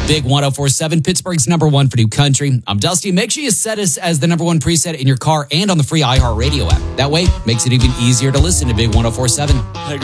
Big 104.7, Pittsburgh's number one for new country. I'm Dusty. Make sure you set us as the number one preset in your car and on the free iHeartRadio app. That way, makes it even easier to listen to Big 104.7. Hey,